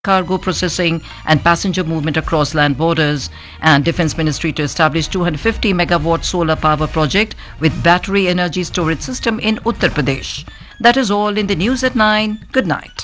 cargo processing and passenger movement across land borders, and Defence Ministry to establish 250 megawatt solar power project with battery energy storage system in Uttar Pradesh. That is all in the news at 9. Good night.